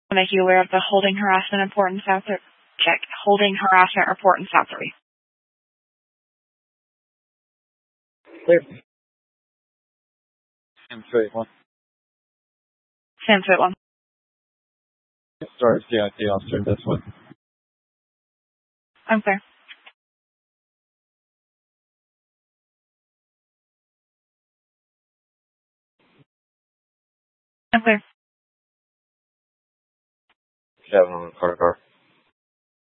I'll make you aware of the holding harassment report in South 3. Check. Holding harassment report in South 3. Clear. Sam 1. Sam 1. Sorry, CIT officer, this one. I'm clear. I'm clear. 7 on the car.